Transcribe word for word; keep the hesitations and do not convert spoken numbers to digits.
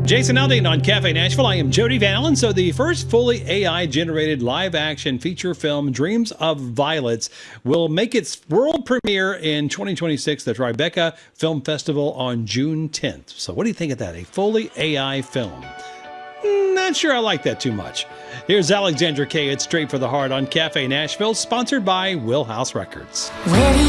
Jason Aldean on Cafe Nashville. I am Jody Van Allen. So the first fully A I-generated live-action feature film, Dreams of Violets, will make its world premiere in twenty twenty-six, the Tribeca Film Festival on June tenth. So what do you think of that? A fully A I film? Not sure I like that too much. Here's Alexandra Kay. It's Straight for the Heart on Cafe Nashville, sponsored by Wheelhouse Records.